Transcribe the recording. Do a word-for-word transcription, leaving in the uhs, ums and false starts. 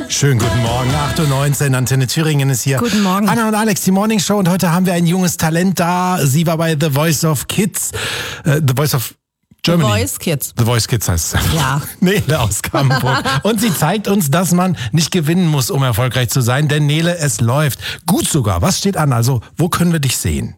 Schönen guten Morgen, acht Uhr neunzehn, Antenne Thüringen ist hier. Guten Morgen. Anna und Alex, die Morning Show, und heute haben wir ein junges Talent da. Sie war bei The Voice of Kids, äh, The Voice of Germany. The Voice Kids. The Voice Kids heißt es. Ja. Nele aus Campenburg. Und sie zeigt uns, dass man nicht gewinnen muss, um erfolgreich zu sein, denn Nele, es läuft. Gut sogar. Was steht an? Also, wo können wir dich sehen?